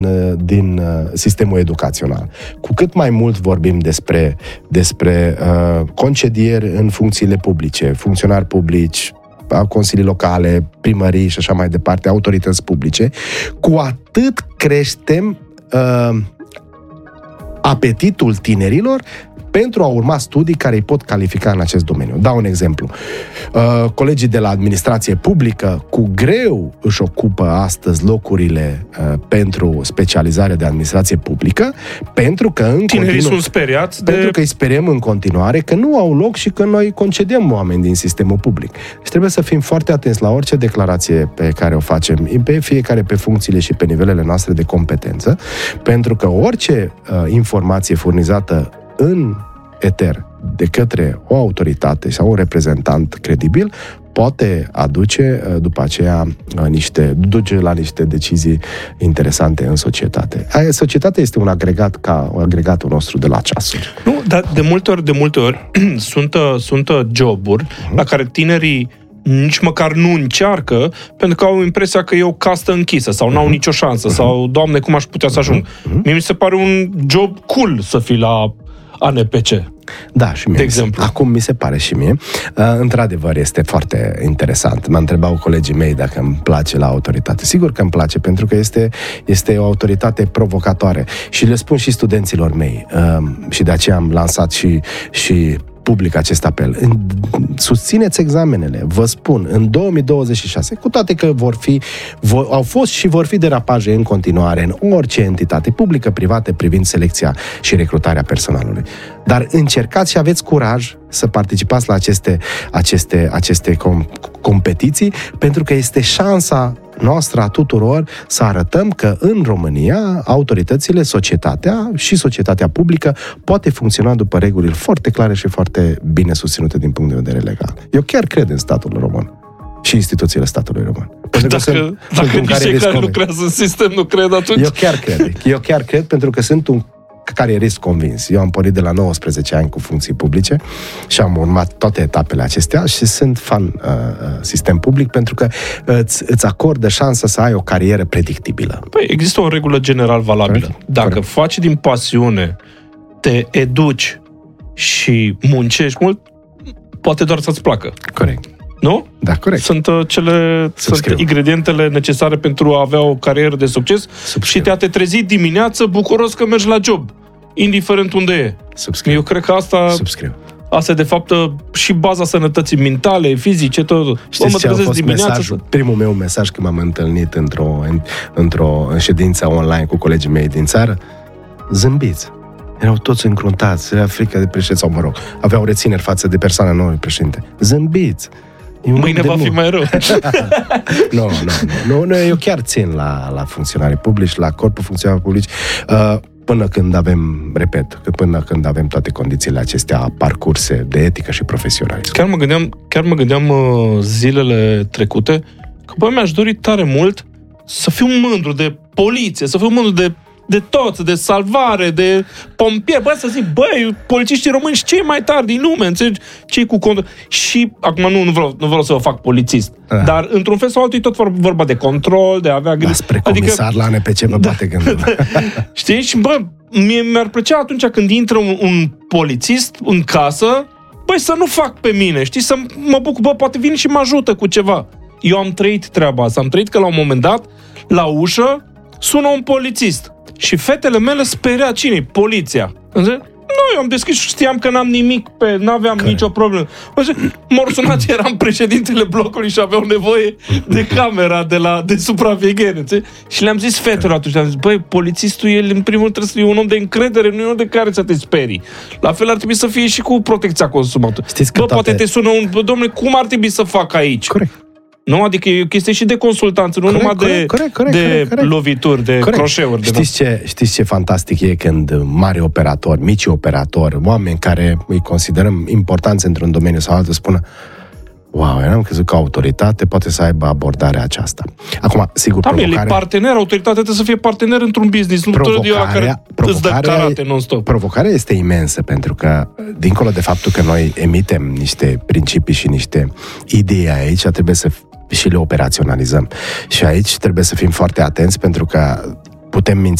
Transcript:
din sistemul educațional. Cu cât mai mult vorbim despre concedieri în funcțiile publice, funcționari publici, consilii locale, primării și așa mai departe, autorități publice, cu atât creștem apetitul tinerilor pentru a urma studii care îi pot califica în acest domeniu. Dau un exemplu. Colegii de la administrație publică cu greu își ocupă astăzi locurile pentru specializare de administrație publică, pentru că tinerii sunt speriați pentru că îi speriem în continuare că nu au loc și că noi concediem oameni din sistemul public. Și trebuie să fim foarte atenți la orice declarație pe care o facem, pe fiecare pe funcțiile și pe nivelele noastre de competență, pentru că orice informație furnizată în eter de către o autoritate sau un reprezentant credibil poate aduce după aceea duce la niște decizii interesante în societate. Societatea este un agregat ca agregatul nostru de la ceasuri. Nu, dar de multe ori sunt joburi la care tinerii nici măcar nu încearcă, pentru că au impresia că e o castă închisă sau n-au nicio șansă sau, Doamne, cum aș putea să ajung? Mie mi se pare un job cool să fii la ANPC. Da, și mie. De exemplu. Acum mi se pare și mie. Într-adevăr, este foarte interesant. M-a întrebat colegii mei dacă îmi place la autoritate. Sigur că îmi place, pentru că este o autoritate provocatoare. Și le spun și studenților mei. Și de aceea am lansat și public acest apel. Susțineți examenele, vă spun, în 2026, cu toate că au fost și vor fi derapaje în continuare în orice entitate publică, privată, privind selecția și recrutarea personalului. Dar încercați și aveți curaj să participați la aceste competiții, pentru că este șansa noastră a tuturor să arătăm că în România autoritățile, societatea publică poate funcționa după reguli foarte clare și foarte bine susținute din punct de vedere legal. Eu chiar cred în statul român și instituțiile statului român. Dacă nici cei care lucrează în sistem nu cred, atunci... Eu chiar cred, pentru că sunt un carierist convins. Eu am pornit de la 19 ani cu funcții publice și am urmat toate etapele acestea și sunt fan sistem public, pentru că îți acordă șansa să ai o carieră predictibilă. Păi, există o regulă general valabilă. Corect? Dacă faci din pasiune, te educi și muncești mult, poate doar să-ți placă. Corect. Nu? Da, corect. Sunt ingredientele necesare pentru a avea o carieră de succes. Și te trezi dimineață bucuros că mergi la job, indiferent unde e. Eu cred că asta e de fapt și baza sănătății mentale, fizice, tot. Știți ce a fost primul meu mesaj când m-am întâlnit într-o ședință online cu colegii mei din țară? Zâmbiți. Erau toți încruntați, era frică de președinte, sau aveau rețineri față de persoana nouă președinte. Zâmbiți! Mâine va fi mai rău. Nu, eu chiar țin la funcționarii publici, la corpul funcționarii publici, până când avem toate condițiile acestea parcurse de etică și profesionalism. Chiar mă gândeam zilele trecute că mi-aș dori tare mult să fiu mândru de poliție, să fiu mândru de toți, de salvare, de pompieri. Să zic, polițiștii români și cei mai tari din lume, înțelegi? Cei cu control. Și, acum nu vreau să vă fac polițist, dar într-un fel sau altul e tot vorba de control, de a avea grijă. Spre comisar la ANPC vă bate gândul. Știi? Și, mie mi-ar plăcea atunci când intră un polițist în casă, să nu fac pe mine, știi? Să mă bucur, poate vine și mă ajută cu ceva. Eu am trăit treaba asta. Am trăit că la un moment dat, la ușă, sună un polițist. Și fetele mele speria cine? Poliția. Nu, eu am deschis și știam că n-am nimic, n-aveam nicio problemă. M-au sunat, eram președintele blocului și aveau nevoie de camera de supraveghere. Și le-am zis fetelor atunci, polițistul, el în primul rând trebuie să fie un om de încredere, nu e un om de care să te sperii. La fel ar trebui să fie și cu protecția consumatorului. Poate te sună domnule, cum ar trebui să fac aici? Corect. Nu? Adică e o chestie și de consultanță, nu numai de lovituri, de croșeuri. Știți ce fantastic e când mari operatori, mici operatori, oameni care îi considerăm importanți într-un domeniu sau altul, spună: wow, eu n-am crezut că autoritate poate să aibă abordarea aceasta. Acum, sigur, autoritatea trebuie să fie partener într-un business, nu tot eu la care îți dă karate non-stop. Provocarea este imensă, pentru că, dincolo de faptul că noi emitem niște principii și niște idei aici, trebuie să și le operaționalizăm. Și aici trebuie să fim foarte atenți, pentru că putem minți